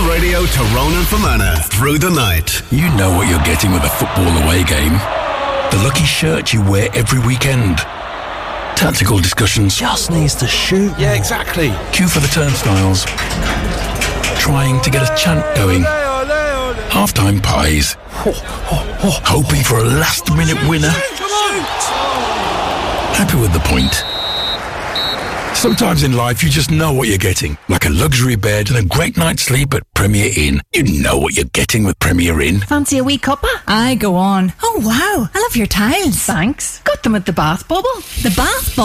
Radio, Tyrone and Fermanagh through the night. You know what you're getting with a football away game. The lucky shirt you wear every weekend. Tactical discussions. Just needs to shoot. Yeah, exactly. Queue for the turnstiles. Trying to get a chant going. Half-time pies. Hoping for a last-minute winner. Happy with the point. Sometimes in life you just know what you're getting. Like a luxury bed and a great night's sleep at Premier Inn. You know what you're getting with Premier Inn. Fancy a wee cuppa? Aye, go on. Oh wow, I love your tiles. Thanks. Got them at the Bath Bubble. The Bath Bubble.